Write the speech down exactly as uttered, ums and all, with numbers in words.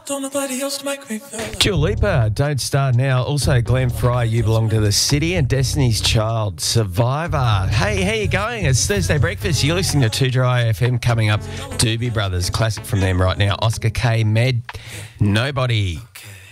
Don't nobody else make me feel like. Dua Lipa, Don't Start Now. Also, Glenn Fry, You Belong to the City. And Destiny's Child, Survivor. Hey, how you going? It's Thursday Breakfast. You're listening to two Dry F M. Coming up, Doobie Brothers, classic from them right now. Oscar K. Med, Nobody. Okay.